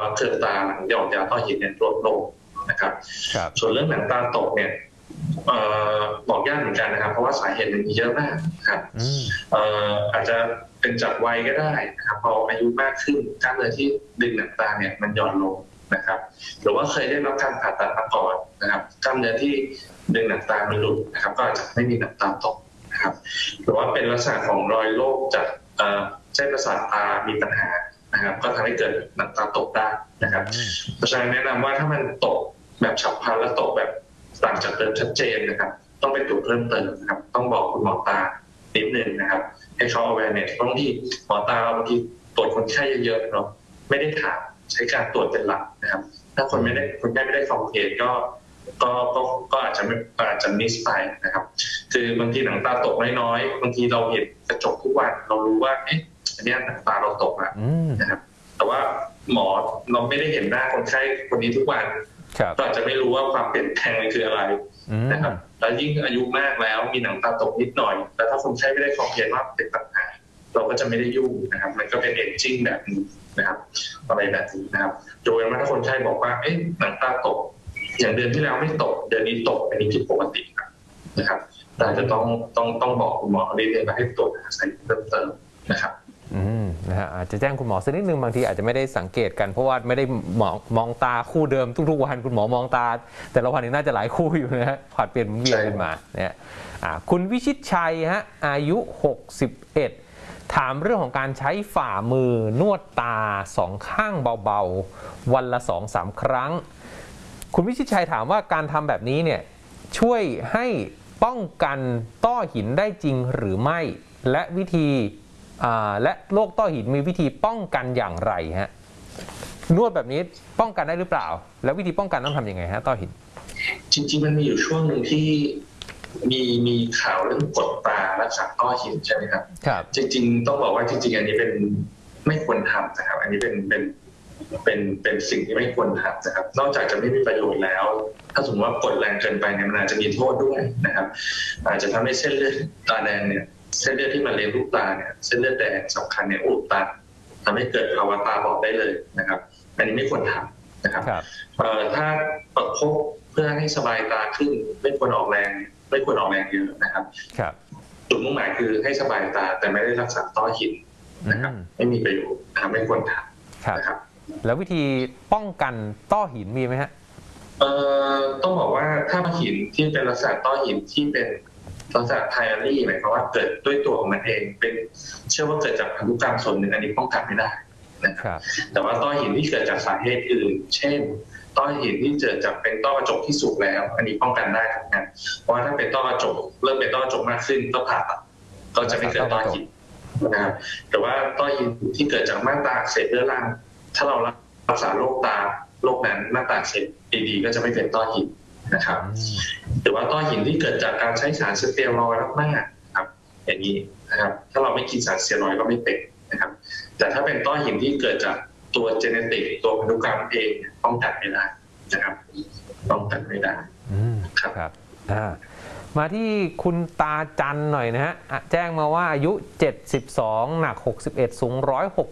เกิดตาหลังหย่อนยาต้อหินเนี่ยลดลงนะครับส่วนเรื่องหนังตาตกเนี่ยบอกยากเหมือนกันนะครับเพราะว่าสาเหตุมันมีเยอะมากครับอาจจะเป็นจากวัยก็ได้นะครับพออายุมากขึ้นกล้ามเนื้อที่ดึงหนังตาเนี่ยมันหย่อนลงนะครับหรือว่าเคยได้รับการผ่าตัดมาก่อนนะครับกล้ามเนื้อที่ดึงหนังตามันหลุดนะครับก็อาจจะไม่มีหนังตาตกนะครับหรือว่าเป็นลักษณะของรอยโรคจากเส้นประสาทตามีปัญหานะครับก็ทำให้เกิดหนังตาตกได้นะครับเพราะฉะนั้นแนะนำว่าถ้ามันตกแบบฉับพลันและตกแบบต่างจากเดิมชัดเจนนะครับต้องไปตรวจเพิ่มเติมนะครับต้องบอกคุณหมอตานิดนึงนะครับให้เขา awareness บางทีหมอตาบางทีตรวจคนไข้เยอะๆเนาะไม่ได้ถามใช้การตรวจเป็นหลักนะครับถ้าคนไข้ไม่ได้คอมเพลนก็อาจจะมิสไปนะครับคือบางทีหนังตาตกน้อยๆบางทีเราเห็นกระจกทุกวันเรารู้ว่าเอ๊ะอันนี้หนังตาเราตกแล้วนะครับแต่ว่าหมอเราไม่ได้เห็นหน้าคนไข้คนนี้ทุกวันก็อาจจะไม่รู้ว่าความเปลี่ยนแปลงคืออะไรนะครับแล้วยิ่งอายุมากแล้วมีหนังตาตกนิดหน่อยแต่ถ้าคนไข้ไม่ได้คอมเพลนว่าเป็นปัญหาเราก็จะไม่ได้ยุ่งนะครับมันก็เป็นเอจจิ้งแบบนี้นะครับอะไรแบบนี้นะครับโดยว่าถ้าคนไข้บอกว่าเอ๊ะหนังตาตกอย่างเดือนที่แล้วไม่ตกเดือนนี้ตกอันนี้ผิดปกตินะครับแต่จะต้องบอกคุณหมอเรียนมาให้ตรวจหาสาเหตุเพิ่มเติมนะครับนะฮะอาจจะแจ้งคุณหมอสักนิดนึงบางทีอาจจะไม่ได้สังเกตกันเพราะว่าไม่ได้มองตาคู่เดิมทุกๆวันคุณหมอมองตาแต่ละวันนี้น่าจะหลายคู่อยู่นะฮะผลัดเปลี่ยนเวียนกันมาเนี่ยคุณวิชิตชัยฮะอายุ61ถามเรื่องของการใช้ฝ่ามือนวดตา2ข้างเบาๆวันละ 2-3 ครั้งคุณวิชิตชัยถามว่าการทำแบบนี้เนี่ยช่วยให้ป้องกันต้อหินได้จริงหรือไม่และและโรคต้อหินมีวิธีป้องกันอย่างไรฮะนวดแบบนี้ป้องกันได้หรือเปล่าแล้ววิธีป้องกันต้องทำยังไงฮะต้อหินจริงๆมันมีอยู่ช่วงหนึ่งที่มีข่าวเรื่องกดตารักษาต้อหินใช่ไหมครับครับจริงๆต้องบอกว่าจริงๆอันนี้เป็นไม่ควรทำนะครับอันนี้เป็นสิ่งที่ไม่ควรทำนะครับนอกจากจะไม่มีประโยชน์แล้วถ้าสมมติว่ากดแรงเกินไปเนี่ยมันอาจจะมีโทษด้วยนะครับอาจจะทำให้เส้นเลือดตาแดงเนี่ยเส้นเลือดที่มันเลี้ยงลูกตาเนี่ยเส้นเลือดแดงสำคัญเนี่ยอุดตันทำให้เกิดภาวะตาบอดได้เลยนะครับอันนี้ไม่ควรทำนะครับถ้าประคบเพื่อให้สบายตาขึ้นไม่ควรออกแรงเยอะนะครับจุดมุ่งหมายคือให้สบายตาแต่ไม่ได้รักษาต้อหินนะครับไม่มีประโยชน์นะครับไม่ควรทำนะครับแล้ววิธีป้องกันต้อหินมีไหมฮะต้องบอกว่าถ้าหินที่เป็นลักษณะต้อหินที่เป็นลักษณะไพอารี่หมายความว่าเกิดด้วยตัวของมันเองเป็นเชื่อว่าเกิดจากพันธุกรรมส่วนหนึ่งอันนี้ป้องกันไม่ได้นะครับแต่ว่าต้อหินที่เกิดจากสาเหตุอื่นเช่นต้อหินที่เกิดจากเป็นต้อกระจกที่สุกแล้วอันนี้ป้องกันได้ครับนะเพราะว่าถ้าเป็นต้อกระจกเริ่มเป็นต้อกระจกมากขึ้นก็ผ่าตัดก็จะไม่เกิดต้อหินนะครับแต่ว่าต้อหินที่เกิดจากม่านตาอักเสบเรื้อรังถ้าเรารักษาโรคตาโรคนั้นม่านตาอักเสบดีๆก็จะไม่เป็นต้อหินนะครับหรือว่าต้อหินที่เกิดจากการใช้สารสเตียรอยด์มากๆครับอย่างนี้นะครับถ้าเราไม่กินสารสเตียรอยด์ก็ไม่เป็นนะครับแต่ถ้าเป็นต้อหินที่เกิดจากตัวเจเนติกตัวพันธุกรรมเองป้องกันไม่ได้นะครับป้องกันไม่ได้ครับมาที่คุณตาจันหน่อยนะฮะแจ้งมาว่าอายุ72หนัก61สูง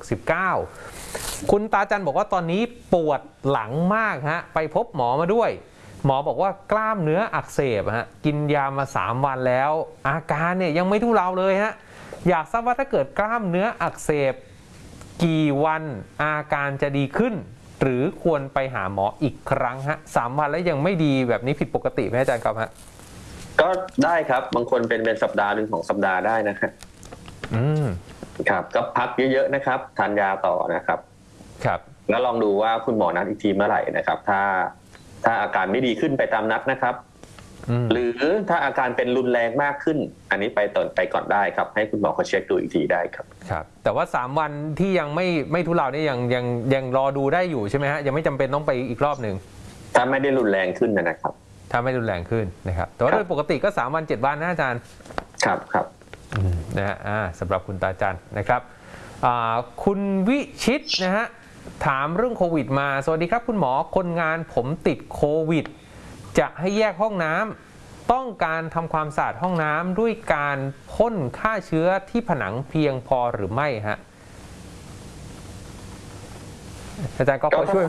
169คุณตาจันบอกว่าตอนนี้ปวดหลังมากฮะไปพบหมอมาด้วยหมอบอกว่ากล้ามเนื้ออักเสบฮะกินยามา3 วันแล้วอาการเนี่ยยังไม่ทุเลาเลยฮะอยากทราบว่าถ้าเกิดกล้ามเนื้ออักเสบกี่วันอาการจะดีขึ้นหรือควรไปหาหมออีกครั้งฮะ3 วันแล้วยังไม่ดีแบบนี้ผิดปกติไหมอาจารย์ครับฮะก็ได้ครับบางคนเป็นสัปดาห์หนึ่งของสัปดาห์ได้นะครับครับก็พักเยอะๆนะครับทานยาต่อนะครับครับแล้วลองดูว่าคุณหมอนัดอีกทีเมื่อไหร่นะครับถ้าอาการไม่ดีขึ้นไปตามนัดนะครับหรือถ้าอาการเป็นรุนแรงมากขึ้นอันนี้ไปก่อนได้ครับให้คุณหมอเขาเช็คดูอีกทีได้ครับครับแต่ว่า3 วันที่ยังไม่ทุเลาเนี่ยยังรอดูได้อยู่ใช่ไหมฮะยังไม่จำเป็นต้องไปอีกรอบหนึ่งถ้าไม่ได้รุนแรงขึ้นนะครับถ้าไม่รุนแรงขึ้นนะครับแต่ว่าโดยปกติก็3 วัน 7 วันนะอาจารย์ครับนะฮะสำหรับคุณตาจันนะครับคุณวิชิตนะฮะถามเรื่องโควิดมาสวัสดีครับคุณหมอคนงานผมติดโควิดจะให้แยกห้องน้ำต้องการทำความสะอาดห้องน้ำด้วยการพ่นฆ่าเชื้อที่ผนังเพียงพอหรือไม่ฮะอาจารย์ก็พอช่วย